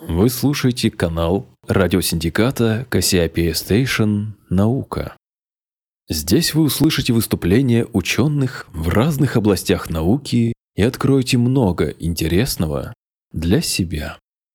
Вы слушаете канал радиосиндиката Cassiopeia Station «Наука». Здесь вы услышите выступления ученых в разных областях науки и откроете много интересного для себя.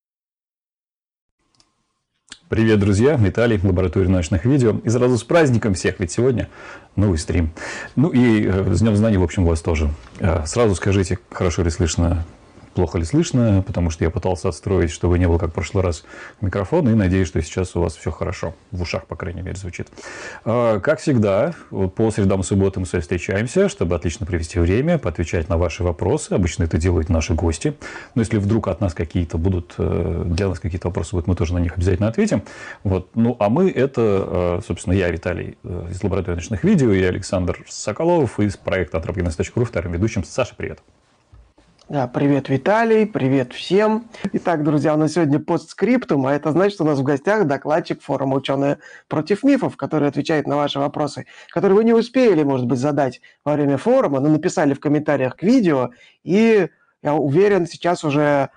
Привет, друзья! Виталий, лаборатория научных видео. И сразу с праздником всех, ведь сегодня новый стрим. Ну и с Днем знаний, в общем, вас тоже. Сразу скажите, хорошо ли слышно, плохо ли слышно, потому что я пытался отстроить, чтобы не было, как в прошлый раз, микрофон, и надеюсь, что сейчас у вас все хорошо. В ушах, по крайней мере, звучит. Как всегда, по средам и субботам мы с вами встречаемся, чтобы отлично провести время, поотвечать на ваши вопросы. Обычно это делают наши гости. Но если вдруг от нас какие-то будут, для нас какие-то вопросы будут, мы тоже на них обязательно ответим. Вот. Ну, а мы это, собственно, я, Виталий, из лаборатории научных видео, и Александр Соколов из проекта Антропогенез.ру, вторым ведущим. Саша, привет! Да, привет, Виталий, привет всем. Итак, друзья, у нас сегодня постскриптум, а это значит, что у нас в гостях докладчик форума «Ученые против мифов», который отвечает на ваши вопросы, которые вы не успели, может быть, задать во время форума, но написали в комментариях к видео, и я уверен, сейчас уже,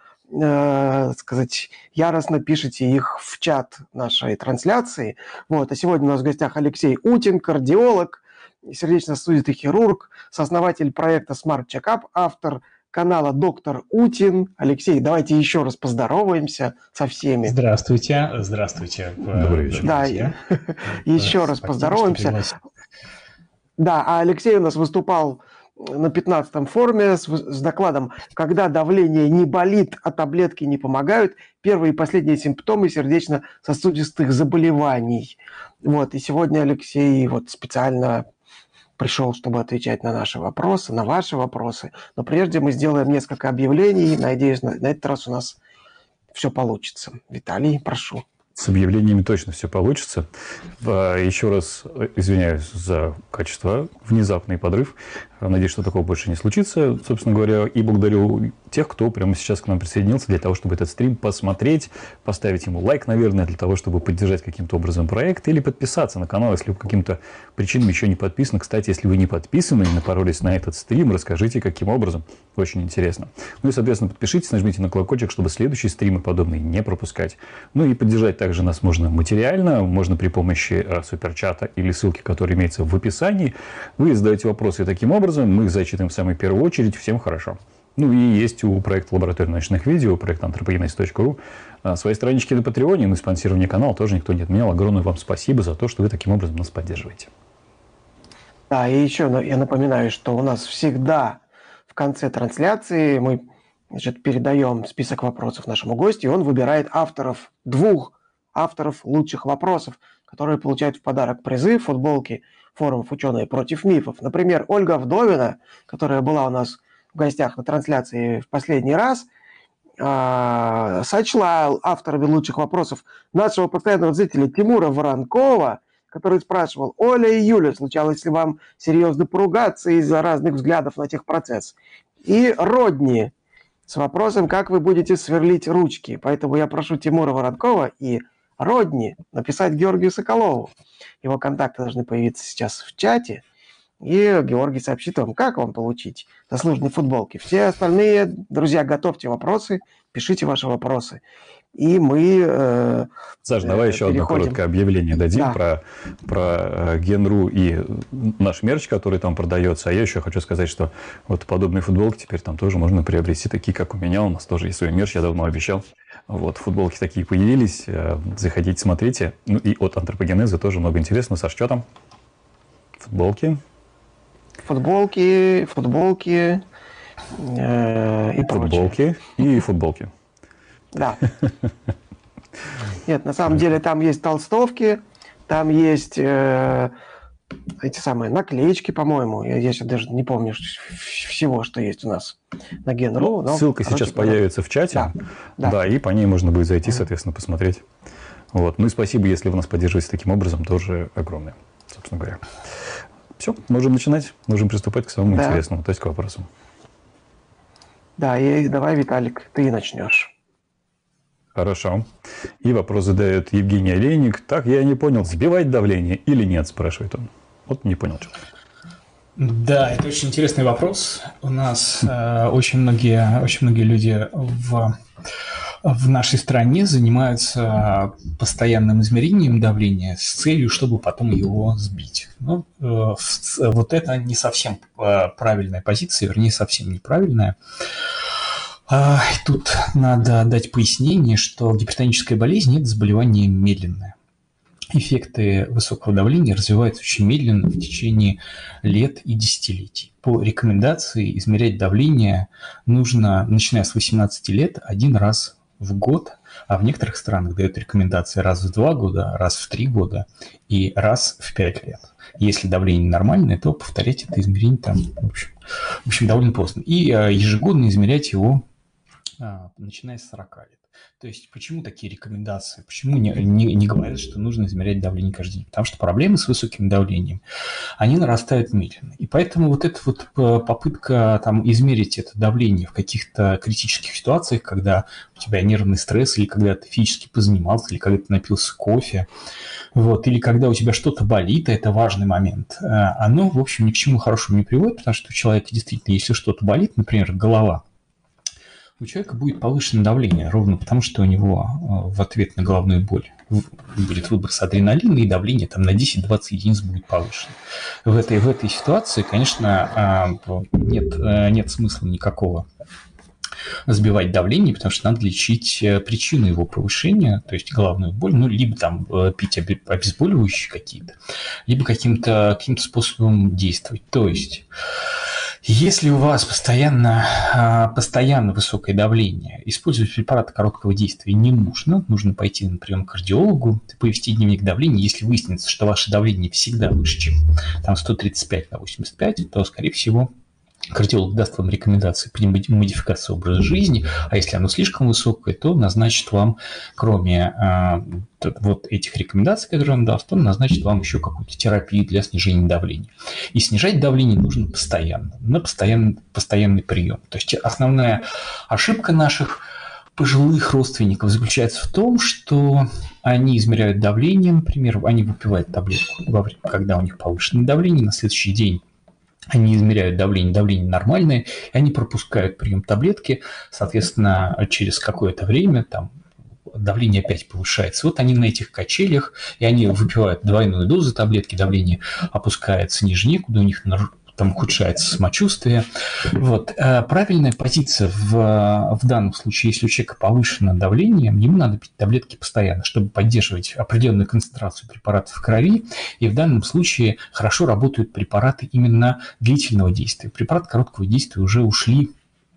яростно пишите их в чат нашей трансляции. Вот, а сегодня у нас в гостях Алексей Утин, кардиолог, сердечно-сосудистый хирург, сооснователь проекта Smart Checkup, автор канала «Доктор Утин». Алексей, давайте еще раз поздороваемся со всеми. Здравствуйте. Здравствуйте. Добрый вечер. Да, еще раз поздороваемся. Да, а Алексей у нас выступал на 15-м форуме с докладом «Когда давление не болит, а таблетки не помогают. Первые и последние симптомы сердечно-сосудистых заболеваний». Вот, и сегодня Алексей вот специально пришел, чтобы отвечать на наши вопросы, на ваши вопросы. Но прежде мы сделаем несколько объявлений. Надеюсь, на этот раз у нас все получится. Виталий, прошу. С объявлениями точно все получится. Еще раз извиняюсь за качество, внезапный подрыв. Надеюсь, что такого больше не случится, собственно говоря. И благодарю тех, кто прямо сейчас к нам присоединился для того, чтобы этот стрим посмотреть, поставить ему лайк, наверное, для того, чтобы поддержать каким-то образом проект, или подписаться на канал, если вы по каким-то причинам еще не подписаны. Кстати, если вы не подписаны и напоролись на этот стрим, расскажите, каким образом. Очень интересно. Ну и, соответственно, подпишитесь, нажмите на колокольчик, чтобы следующие стримы подобные не пропускать. Ну и поддержать также нас можно материально, можно при помощи суперчата или ссылки, которая имеется в описании. Вы задаете вопросы таким образом, мы их зачитаем в самую первую очередь, всем хорошо. Ну и есть у проекта лаборатории научных видео, проекта Антропогенез.ру, свои странички на Патреоне, на спонсирование канала тоже никто не отменял. Огромное вам спасибо за то, что вы таким образом нас поддерживаете. Да, и еще я напоминаю, что у нас всегда в конце трансляции мы передаем список вопросов нашему гостю, и он выбирает двух авторов лучших вопросов, которые получают в подарок призы, футболки форумов «Ученые против мифов». Например, Ольга Вдовина, которая была у нас в гостях на трансляции в последний раз, сочла авторами лучших вопросов нашего постоянного зрителя Тимура Воронкова, который спрашивал: «Оля и Юля, случалось ли вам серьезно поругаться из-за разных взглядов на техпроцесс?» И Родни с вопросом: «Как вы будете сверлить ручки?» Поэтому я прошу Тимура Воронкова и Родни написать Георгию Соколову. Его контакты должны появиться сейчас в чате. И Георгий сообщит вам, как вам получить заслуженные футболки. Все остальные, друзья, готовьте вопросы, пишите ваши вопросы. И мы Саш, давай еще одно короткое объявление дадим про Ген.ру и наш мерч, который там продается. А я еще хочу сказать, что вот подобные футболки теперь там тоже можно приобрести, такие, как у меня. У нас тоже есть свой мерч, я давно обещал. Вот, футболки такие появились. Заходите, смотрите. Ну и от Антропогенеза тоже много интересного. Саш, что там? Футболки и прочее. Футболки и футболки. Да. Нет, на самом деле там есть толстовки, там есть эти самые наклеечки, по-моему. Я сейчас даже не помню всего, что есть у нас на Ген.ру. Ссылка сейчас появится в чате. Да, и по ней можно будет зайти, соответственно, посмотреть. Вот. Ну и спасибо, если вы нас поддерживаете таким образом, тоже огромное, собственно говоря. Все, можем начинать, можем приступать к самому интересному, то есть к вопросам. Да, и давай, Виталик, ты начнешь. Хорошо. И вопрос задает Евгений Олейник. Так, я не понял, сбивать давление или нет, спрашивает он. Вот не понял что-то. Да, это очень интересный вопрос. У нас очень многие люди в в нашей стране занимаются постоянным измерением давления с целью, чтобы потом его сбить. Ну, вот это не совсем правильная позиция, вернее, совсем неправильная. Тут надо дать пояснение, что гипертоническая болезнь – это заболевание медленное. Эффекты высокого давления развиваются очень медленно в течение лет и десятилетий. По рекомендации измерять давление нужно, начиная с 18 лет, один раз в год, а в некоторых странах дают рекомендации раз в 2 года, раз в 3 года и раз в 5 лет. Если давление нормальное, то повторять это измерение там, в общем довольно просто. И ежегодно измерять его, начиная с 40 лет. То есть, почему такие рекомендации? Почему не говорят, что нужно измерять давление каждый день? Потому что проблемы с высоким давлением, они нарастают медленно. И поэтому вот эта вот попытка там, измерить это давление в каких-то критических ситуациях, когда у тебя нервный стресс, или когда ты физически позанимался, или когда ты напился кофе, вот, или когда у тебя что-то болит, это важный момент, оно, в общем, ни к чему хорошему не приводит, потому что у человека действительно, если что-то болит, например, голова, у человека будет повышенное давление, ровно потому, что у него в ответ на головную боль будет выброс адреналина, и давление там на 10-20 единиц будет повышено. В этой ситуации, конечно, нет смысла никакого сбивать давление, потому что надо лечить причину его повышения, то есть головную боль, ну, либо там пить обезболивающие какие-то, либо каким-то способом действовать. То есть, если у вас постоянно высокое давление, использовать препараты короткого действия не нужно. Нужно пойти на прием к кардиологу, повести дневник давления. Если выяснится, что ваше давление всегда выше, чем там, 135 на 85, то, скорее всего, кардиолог даст вам рекомендации по модификации образа жизни, а если оно слишком высокое, то назначит вам, кроме вот этих рекомендаций, которые он даст, он назначит вам еще какую-то терапию для снижения давления. И снижать давление нужно постоянно, на постоянный прием. То есть основная ошибка наших пожилых родственников заключается в том, что они измеряют давление, например, они выпивают таблетку во время, когда у них повышенное давление, на следующий день они измеряют давление нормальное, и они пропускают прием таблетки, соответственно, через какое-то время там давление опять повышается. Вот они на этих качелях, и они выпивают двойную дозу таблетки, давление опускается ниже некуда, у них там ухудшается самочувствие. Вот. Правильная позиция в данном случае, если у человека повышено давление, ему надо пить таблетки постоянно, чтобы поддерживать определенную концентрацию препаратов в крови. И в данном случае хорошо работают препараты именно длительного действия. Препараты короткого действия уже ушли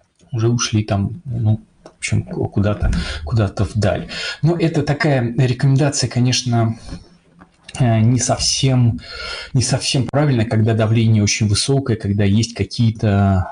там, в общем, куда-то вдаль. Но это такая рекомендация, конечно, не совсем правильно, когда давление очень высокое, когда есть какие-то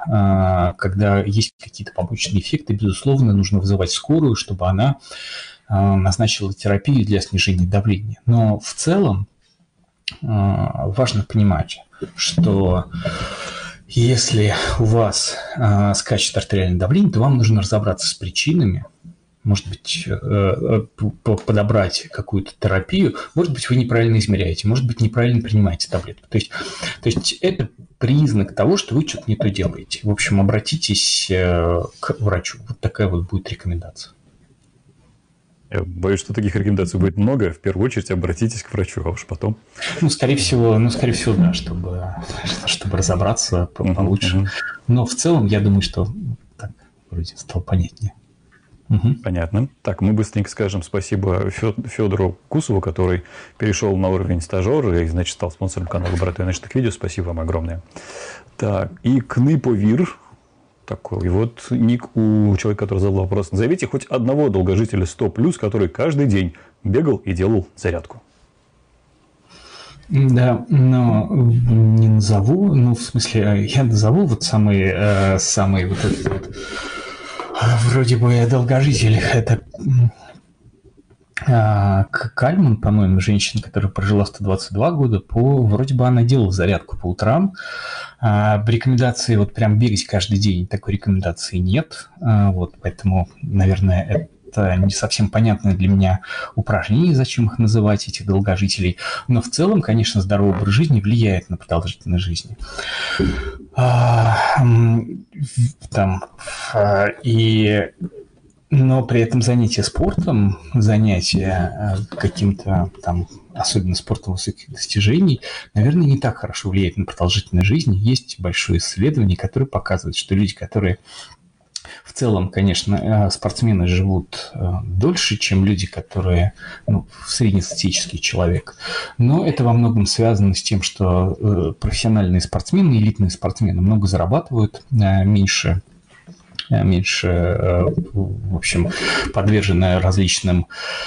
побочные эффекты. Безусловно, нужно вызывать скорую, чтобы она назначила терапию для снижения давления. Но в целом важно понимать, что если у вас скачет артериальное давление, то вам нужно разобраться с причинами. Может быть, подобрать какую-то терапию. Может быть, вы неправильно измеряете, может быть, неправильно принимаете таблетку. То есть это признак того, что вы что-то не то делаете. В общем, обратитесь к врачу. Вот такая вот будет рекомендация. Я боюсь, что таких рекомендаций будет много. В первую очередь обратитесь к врачу, а уж потом. Скорее всего, да, чтобы разобраться получше. Но в целом, я думаю, что так вроде стало понятнее. Понятно. Так, мы быстренько скажем спасибо Федору Кусову, который перешел на уровень стажера и, значит, стал спонсором канала «Лаборатория научных видео». Спасибо вам огромное. Так, и Кныповир, такой вот ник у человека, который задал вопрос. Назовите хоть одного долгожителя 100+, который каждый день бегал и делал зарядку. Да, но не назову, в смысле, я назову вот самый вот этот вот вроде бы долгожитель. Это Кальман, по-моему, женщина, которая прожила 122 года, вроде бы она делала зарядку по утрам. Рекомендации вот прям бегать каждый день, такой рекомендации нет. Вот, поэтому, наверное, это не совсем понятное для меня упражнение, зачем их называть, этих долгожителей. Но в целом, конечно, здоровый образ жизни влияет на продолжительность жизни. И Но при этом занятие спортом, занятие каким-то там, особенно спортом высоких достижений, наверное, не так хорошо влияет на продолжительность жизни. Есть большое исследование, которое показывает, что люди, которые в целом, конечно, спортсмены живут дольше, чем люди, которые среднестатистический человек. Но это во многом связано с тем, что профессиональные спортсмены, элитные спортсмены много зарабатывают, меньше, в общем, подвержены различным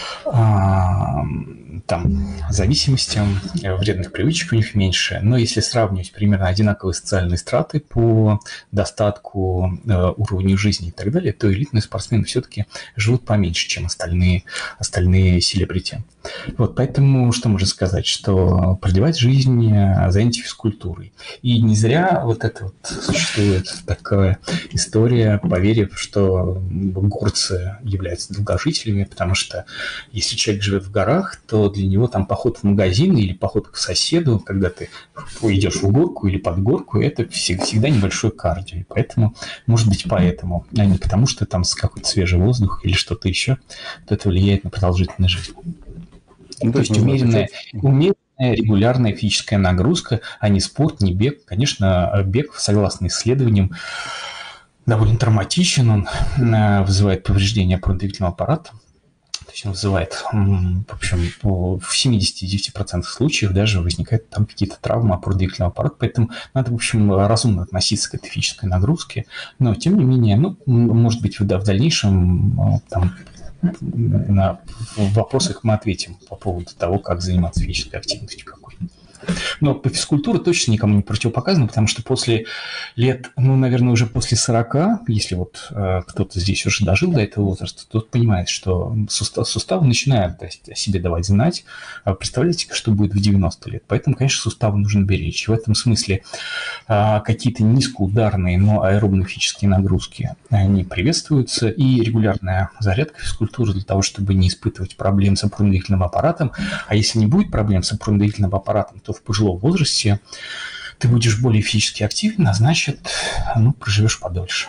зависимостям, вредных привычек у них меньше. Но если сравнивать примерно одинаковые социальные страты по достатку, уровню жизни и так далее, то элитные спортсмены все-таки живут поменьше, чем остальные селебрити. Вот, поэтому что можно сказать, что продлевать жизнь занятий физкультурой. И не зря вот это вот существует такая история, поверив, что горцы являются долгожителями, потому что если человек живет в горах, то для него там поход в магазин или поход к соседу, когда ты идешь в горку или под горку, это всегда небольшой кардио. И поэтому, может быть, поэтому, а не потому, что там какой-то свежий воздух или что-то еще, то это влияет на продолжительность жизни. То есть умеренная регулярная физическая нагрузка, а не спорт, не бег. Конечно, бег, согласно исследованиям, довольно травматичен, он вызывает повреждение опорно-двигательного аппарата. То есть он вызывает, в общем, в 79% случаев даже возникают там какие-то травмы опорно-двигательного аппарата, поэтому надо, в общем, разумно относиться к этой физической нагрузке. Но, тем не менее, может быть, в дальнейшем на вопросах мы ответим по поводу того, как заниматься физической активностью какой-нибудь. Но по физкультуре точно никому не противопоказано, потому что после лет, наверное, уже после 40, если вот кто-то здесь уже дожил до этого возраста, тот понимает, что суставы начинают о себе давать знать. Представляете, что будет в 90 лет? Поэтому, конечно, суставы нужно беречь. В этом смысле какие-то низкоударные, но аэробные физические нагрузки, они приветствуются, и регулярная зарядка физкультуры для того, чтобы не испытывать проблем с опорно-двигательным аппаратом. А если не будет проблем с опорно-двигательным аппаратом, то в пожилом возрасте ты будешь более физически активен, а значит, проживешь подольше.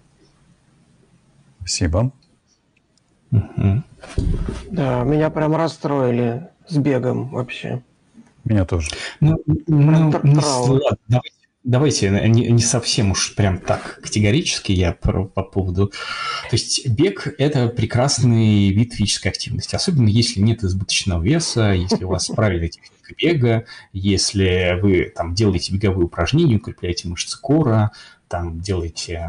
Спасибо. Да, меня прям расстроили с бегом вообще. Меня тоже. Давайте не совсем уж прям так категорически я по поводу... То есть бег – это прекрасный вид физической активности, особенно если нет избыточного веса, если у вас правильная техника бега, если вы там делаете беговые упражнения, укрепляете мышцы кора, там делаете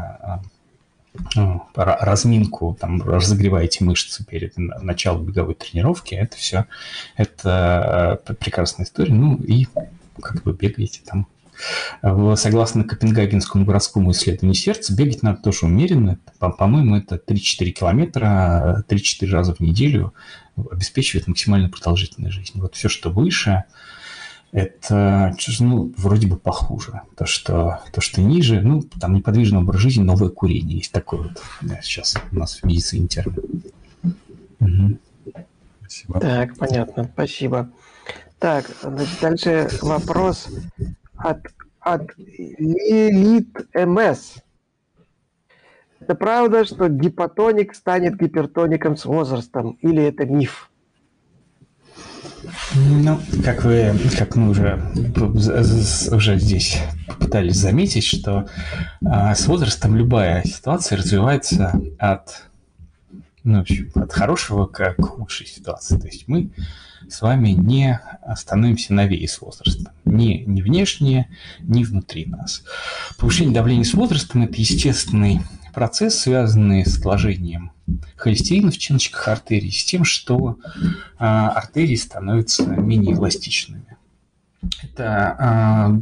разминку, там разогреваете мышцы перед началом беговой тренировки, это все, это прекрасная история. И как вы бегаете там. Согласно Копенгагенскому городскому исследованию сердца, бегать надо тоже умеренно. По-моему, это 3-4 километра, 3-4 раза в неделю обеспечивает максимальную продолжительность жизни. Вот все, что выше, это вроде бы похуже. То, что ниже, там неподвижный образ жизни, новое курение. Есть такой вот сейчас у нас в медицине термин. Угу. Спасибо. Так, понятно, спасибо. Так, значит, дальше вопрос от Лилит МС. Это правда, что гипотоник станет гипертоником с возрастом, или это миф? Как мы уже здесь попытались заметить, что с возрастом любая ситуация развивается от хорошего к худшей ситуации. То есть мы с вами не становимся новее с возрастом. Ни внешне, ни внутри нас. Повышение давления с возрастом – это естественный процесс, связанный с отложением холестерина в членочках артерий, с тем, что артерии становятся менее эластичными. Это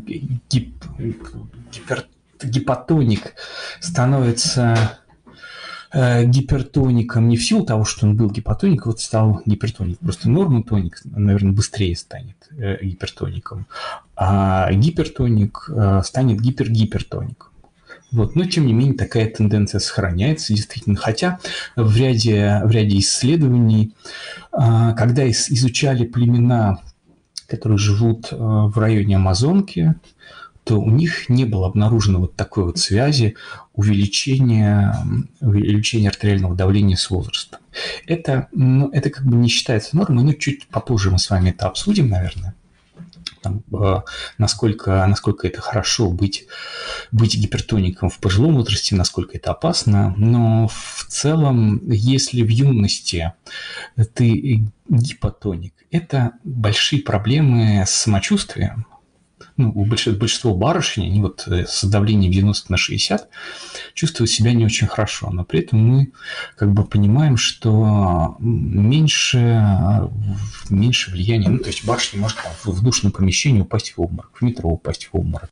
гипотоник становится гипертоником не в силу того, что он был гипотоник, вот стал гипертоник. Просто нормотоник, наверное, быстрее станет гипертоником, а гипертоник станет гипергипертоником. Вот. Но, тем не менее, такая тенденция сохраняется действительно. Хотя в ряде исследований, когда изучали племена, которые живут в районе Амазонки, то у них не было обнаружено вот такой вот связи увеличения артериального давления с возрастом. Это как бы не считается нормой, но чуть попозже мы с вами это обсудим, наверное. Насколько это хорошо быть гипертоником в пожилом возрасте, насколько это опасно. Но в целом, если в юности ты гипотоник, это большие проблемы с самочувствием. У большинства барышень, они вот с давлением 90/60 чувствуют себя не очень хорошо, но при этом мы как бы понимаем, что меньше влияния, то есть барышня может в душном помещении упасть в обморок, в метро упасть в обморок.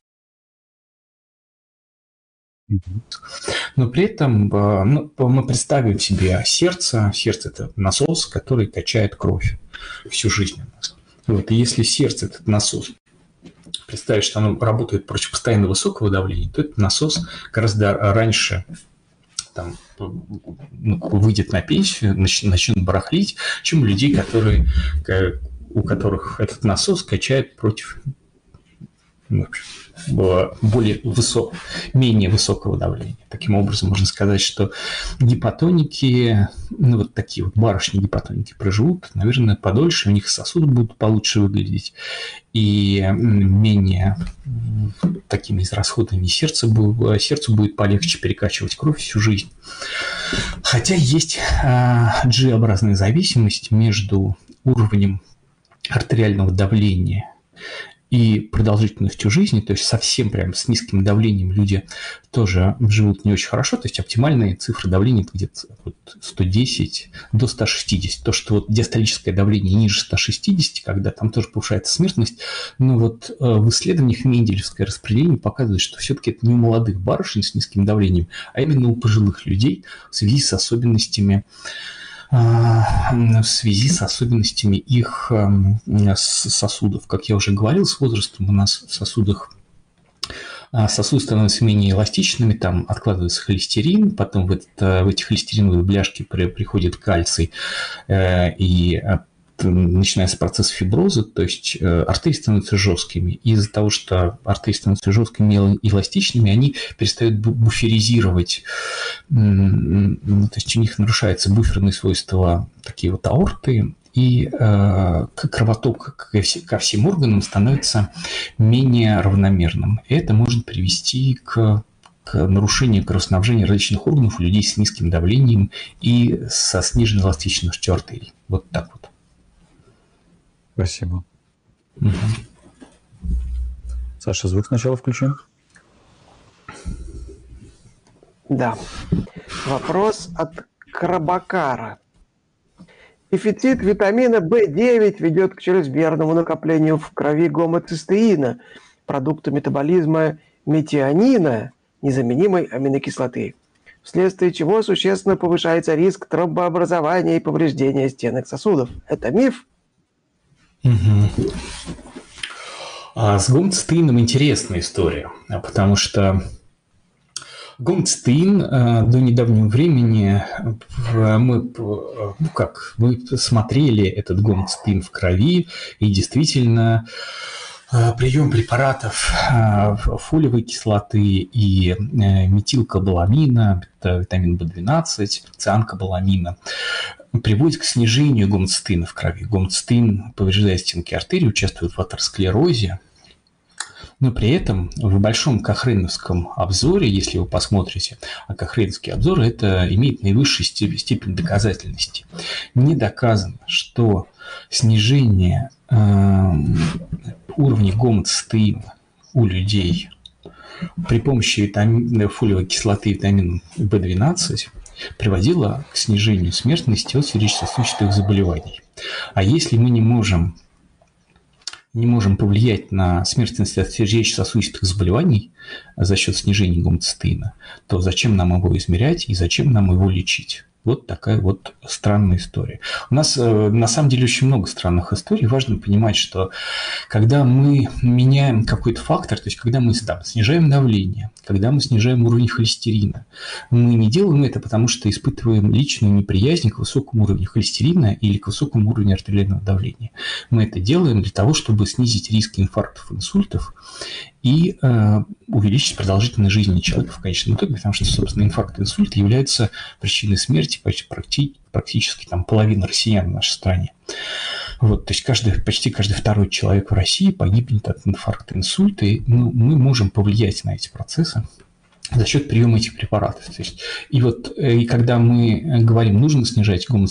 Но при этом мы представим себе сердце. Сердце – это насос, который качает кровь всю жизнь у нас. Вот, и если сердце – этот насос, представить, что оно работает против постоянно высокого давления, то этот насос гораздо раньше выйдет на пенсию, начнет барахлить, чем у людей, у которых этот насос качает против менее высокого давления. Таким образом, можно сказать, что гипотоники, вот такие вот барышни-гипотоники проживут, наверное, подольше, у них сосуды будут получше выглядеть, и менее такими израсходованными сердцу будет полегче перекачивать кровь всю жизнь. Хотя есть G-образная зависимость между уровнем артериального давления и продолжительностью жизни, то есть совсем прям с низким давлением люди тоже живут не очень хорошо, то есть оптимальные цифры давления где-то 110 до 160. То, что вот диастолическое давление ниже 160, когда там тоже повышается смертность, но вот в исследованиях менделевское распределение показывает, что все-таки это не у молодых барышень с низким давлением, а именно у пожилых людей в связи с особенностями их сосудов. Как я уже говорил, с возрастом у нас в сосудах сосуды становятся менее эластичными, там откладывается холестерин, потом в эти холестериновые бляшки приходит кальций, и начинается процесс фиброза, то есть артерии становятся жесткими. И из-за того, что артерии становятся жесткими и эластичными, они перестают буферизировать, то есть у них нарушаются буферные свойства такие вот аорты, и кровоток ко всем органам становится менее равномерным. И это может привести к нарушению кровоснабжения различных органов у людей с низким давлением и со сниженной эластичностью артерий. Вот так вот. Спасибо. Угу. Саша, звук сначала включим. Да. Вопрос от Крабакара. Дефицит витамина В9 ведет к чрезмерному накоплению в крови гомоцистеина, продукта метаболизма метионина, незаменимой аминокислоты, вследствие чего существенно повышается риск тромбообразования и повреждения стенок сосудов. Это миф? Угу. С гомоцистеином интересная история, потому что гомоцистеин до недавнего времени мы смотрели этот гомоцистеин в крови, и действительно прием препаратов фолиевой кислоты и метилкобаламина, это витамин В12, цианкобаламина, приводит к снижению гомоцистеина в крови. Гомоцистеин повреждает стенки артерий, участвует в атеросклерозе. Но при этом в большом кохрейновском обзоре, если вы посмотрите, а кохрейновский обзор это имеет наивысшую степень доказательности. Не доказано, что снижение уровня гомоцистеина у людей при помощи фолиевой кислоты и витамина В12 приводило к снижению смертности от сердечно-сосудистых заболеваний. А если мы не можем повлиять на смертность от сердечно-сосудистых заболеваний за счет снижения гомоцистеина, то зачем нам его измерять и зачем нам его лечить? Вот такая вот странная история. У нас на самом деле очень много странных историй. Важно понимать, что когда мы меняем какой-то фактор, то есть когда мы снижаем давление, когда мы снижаем уровень холестерина, мы не делаем это, потому что испытываем личную неприязнь к высокому уровню холестерина или к высокому уровню артериального давления. Мы это делаем для того, чтобы снизить риски инфарктов, инсультов и увеличить продолжительность жизни человека в конечном итоге, потому что, собственно, инфаркт и инсульт являются причиной смерти практически там, половины россиян в нашей стране. Вот, то есть почти каждый второй человек в России погибнет от инфаркта, инсульта, и мы можем повлиять на эти процессы за счет приема этих препаратов. То есть, и когда мы говорим, нужно снижать